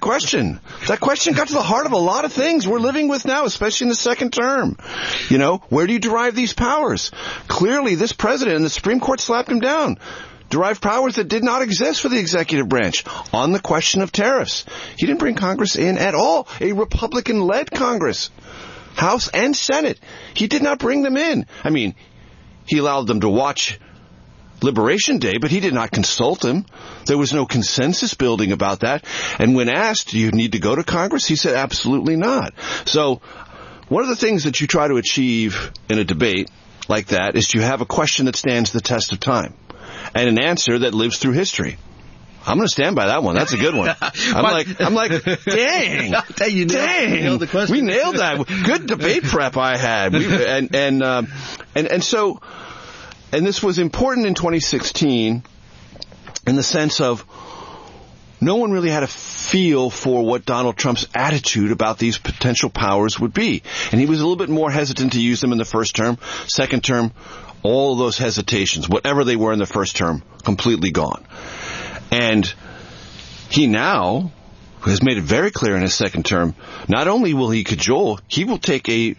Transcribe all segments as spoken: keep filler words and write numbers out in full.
question. That question got to the heart of a lot of things we're living with now, especially in the second term. You know, where do you derive these powers? Clearly, this president and the Supreme Court slapped him down. Derived powers that did not exist for the executive branch on the question of tariffs. He didn't bring Congress in at all. A Republican-led Congress, House and Senate. He did not bring them in. I mean, he allowed them to watch Liberation Day, but he did not consult them. There was no consensus building about that. And when asked, do you need to go to Congress? He said, absolutely not. So one of the things that you try to achieve in a debate like that is you have a question that stands the test of time and an answer that lives through history. I'm going to stand by that one. That's a good one. I'm like, I'm like, dang, you nailed, dang, you nailed the question. We nailed that. Good debate prep I had, we, and and uh, and and so, and this was important in twenty sixteen, in the sense of no one really had a feel for what Donald Trump's attitude about these potential powers would be, and he was a little bit more hesitant to use them in the first term. Second term, all of those hesitations, whatever they were in the first term, completely gone. And he now has made it very clear in his second term, not only will he cajole, he will take a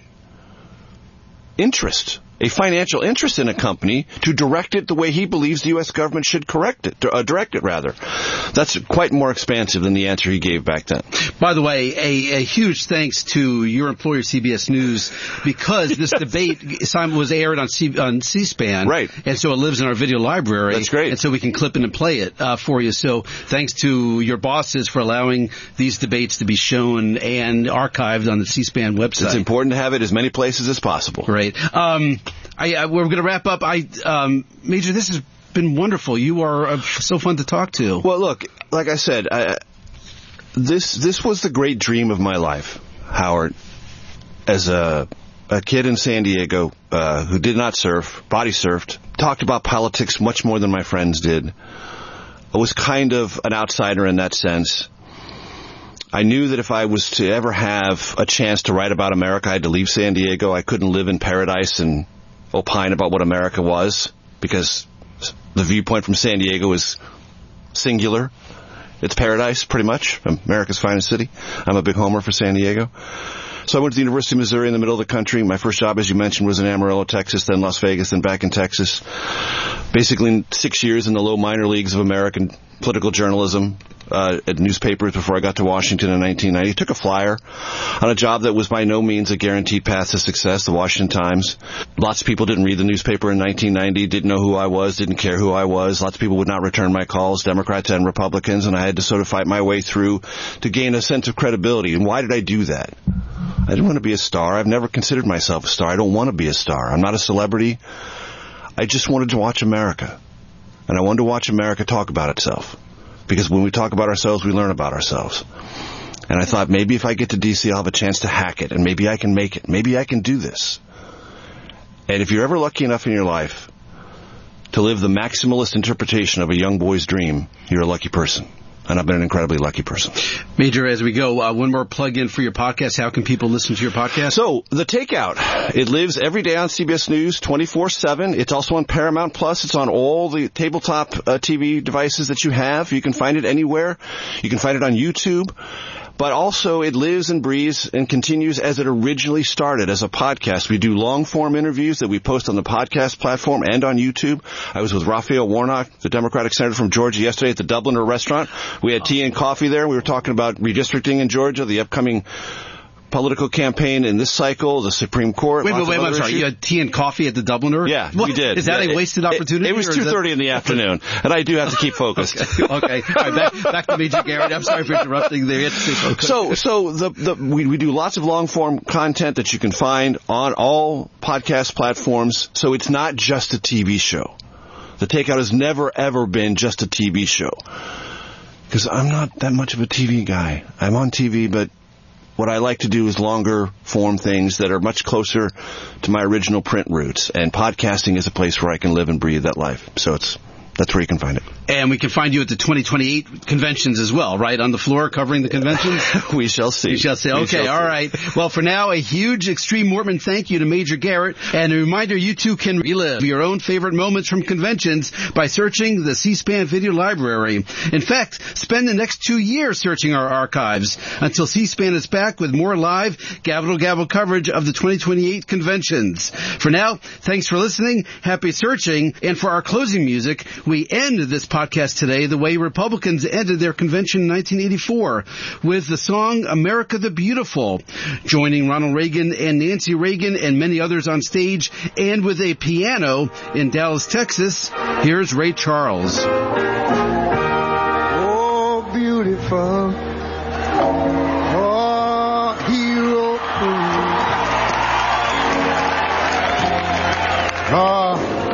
interest, a financial interest in a company to direct it the way he believes the U S government should correct it, uh, direct it rather. That's quite more expansive than the answer he gave back then. By the way, a, a huge thanks to your employer, C B S News, because this yes. debate Simon was aired on, C, on C-SPAN. Right. And so it lives in our video library. That's great. And so we can clip in and play it uh, for you. So thanks to your bosses for allowing these debates to be shown and archived on the C-SPAN website. It's important to have it as many places as possible. Right. Um, I, I, we're going to wrap up. I, um, Major, this has been wonderful. You are uh, so fun to talk to. Well, look, like I said, I, this this was the great dream of my life, Howard. As a a kid in San Diego uh, who did not surf, body surfed, talked about politics much more than my friends did. I was kind of an outsider in that sense. I knew that if I was to ever have a chance to write about America, I had to leave San Diego. I couldn't live in paradise and opine about what America was, because the viewpoint from San Diego is singular. It's paradise, pretty much. America's finest city. I'm a big homer for San Diego. So I went to the University of Missouri in the middle of the country. My first job, as you mentioned, was in Amarillo, Texas, then Las Vegas, then back in Texas. Basically six years in the low minor leagues of American political journalism uh, at newspapers before I got to Washington in nineteen ninety. Took a flyer on a job that was by no means a guaranteed path to success, the Washington Times. Lots of people didn't read the newspaper in nineteen ninety, didn't know who I was, didn't care who I was. Lots of people would not return my calls, Democrats and Republicans, and I had to sort of fight my way through to gain a sense of credibility. And why did I do that? I didn't want to be a star. I've never considered myself a star. I don't want to be a star. I'm not a celebrity. I just wanted to watch America. And I wanted to watch America talk about itself. Because when we talk about ourselves, we learn about ourselves. And I thought, maybe if I get to D C, I'll have a chance to hack it. And maybe I can make it. Maybe I can do this. And if you're ever lucky enough in your life to live the maximalist interpretation of a young boy's dream, you're a lucky person. And I've been an incredibly lucky person. Major, as we go, uh, one more plug-in for your podcast. How can people listen to your podcast? So, The Takeout. It lives every day on C B S News, twenty-four seven. It's also on Paramount Plus. It's on all the tabletop uh, T V devices that you have. You can find it anywhere. You can find it on YouTube. But also, it lives and breathes and continues as it originally started, as a podcast. We do long-form interviews that we post on the podcast platform and on YouTube. I was with Raphael Warnock, the Democratic Senator from Georgia, yesterday at the Dubliner restaurant. We had tea and coffee there. We were talking about redistricting in Georgia, the upcoming political campaign in this cycle, the Supreme Court. Wait, wait, wait, I'm sorry. You had tea and coffee at the Dubliner? Yeah, what? we did. Is that yeah, a wasted it, opportunity? It, it was two thirty that... in the afternoon, and I do have to keep focused. okay. okay. All right, back, back to Major Garrett. I'm sorry for interrupting there. So, so the, the, we, we do lots of long-form content that you can find on all podcast platforms, so it's not just a T V show. The Takeout has never, ever been just a T V show. Because I'm not that much of a T V guy. I'm on T V, but what I like to do is longer form things that are much closer to my original print roots. And podcasting is a place where I can live and breathe that life. So it's that's where you can find it. And we can find you at the twenty twenty-eight conventions as well, right? On the floor covering the conventions? We shall see. We shall see. Okay, shall all see. right. Well, for now, a huge Extreme Mortman thank you to Major Garrett. And a reminder, you too can relive your own favorite moments from conventions by searching the C-SPAN Video Library. In fact, spend the next two years searching our archives until C-SPAN is back with more live Gavel to Gavel coverage of the twenty twenty-eight conventions. For now, thanks for listening. Happy searching. And for our closing music, we end this podcast today the way Republicans ended their convention in nineteen eighty-four with the song America the Beautiful, joining Ronald Reagan and Nancy Reagan and many others on stage, and with a piano in Dallas, Texas. Here's Ray Charles. Oh, beautiful